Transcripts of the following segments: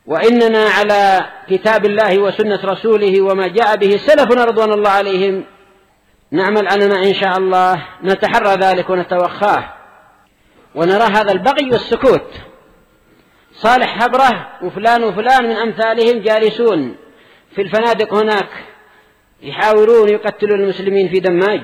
وإننا على كتاب الله وسنة رسوله وما جاء به سلفنا رضوان الله عليهم نعمل أننا إن شاء الله نتحرى ذلك ونتوخاه ونرى هذا البغي والسكوت. صالح حبره وفلان وفلان من أمثالهم جالسون في الفنادق هناك يحاولون يقتلون المسلمين في دماج.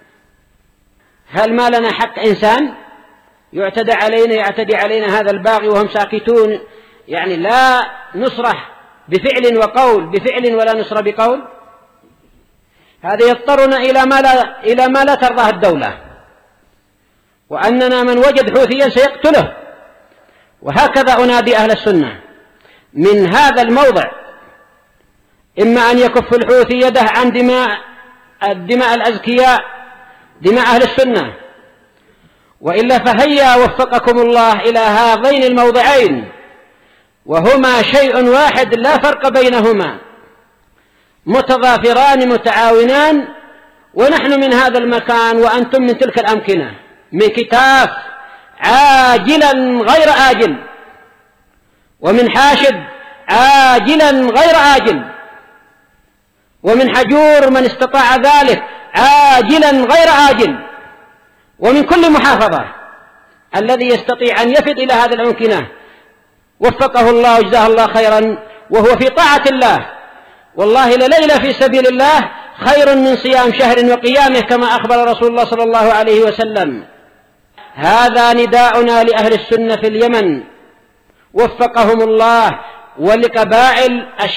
هل ما لنا حق إنسان يعتدي علينا هذا الباغي وهم ساكتون؟ يعني لا نصرة بفعل وقول بفعل ولا نصرة بقول. هذا يضطرنا إلى ما لا ترضاه الدولة، وأننا من وجد حوثيا سيقتله. وهكذا أنادي أهل السنة من هذا الموضع، إما أن يكف الحوثي يده عن دماء الأزكياء دماء أهل السنة، وإلا فهيا وفقكم الله إلى هذين الموضعين، وهما شيء واحد لا فرق بينهما، متضافران متعاونان، ونحن من هذا المكان وأنتم من تلك الأمكنة، من كتاف عاجلا غير آجل، ومن حاشد عاجلا غير آجل، ومن حجور من استطاع ذلك عاجلا غير آجل، ومن كل محافظة الذي يستطيع أن يفد إلى هذه الأمكنة وفقه الله وجزاه الله خيرا وهو في طاعة الله. والله لليلة في سبيل الله خير من صيام شهر وقيامه كما أخبر رسول الله صلى الله عليه وسلم. هذا نداؤنا لأهل السنة في اليمن وفقهم الله ولقبائل